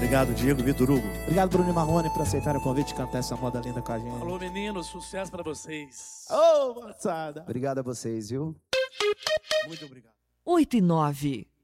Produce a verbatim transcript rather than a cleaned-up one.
Obrigado, Diego, Vitor Hugo. Obrigado, Bruno e Marrone, por aceitar o convite de cantar essa moda linda com a gente. Alô, meninos, sucesso pra vocês. Ô, oh, moçada. Obrigado a vocês, viu? Muito obrigado. oito e nove.